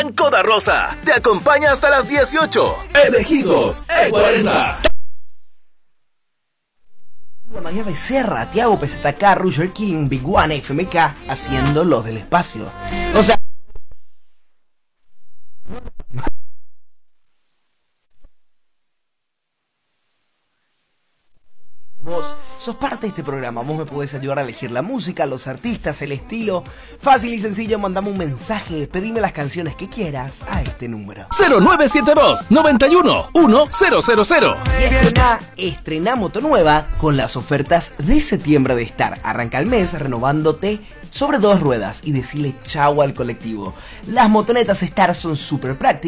Blanco da Rosa te acompaña hasta las 18. Elegidos E40. María Becerra, Tiago PZK, Roger King, Big One, FMK, haciendo los del espacio. O sea, vos sos parte de este programa, vos me podés ayudar a elegir la música, los artistas, el estilo. Fácil y sencillo, mandame un mensaje, pedime las canciones que quieras a este número 0972 91 1000. Y estrena moto nueva con las ofertas de septiembre de Star. Arranca el mes renovándote sobre 2 ruedas y decirle chau al colectivo. Las motonetas Star son súper prácticas.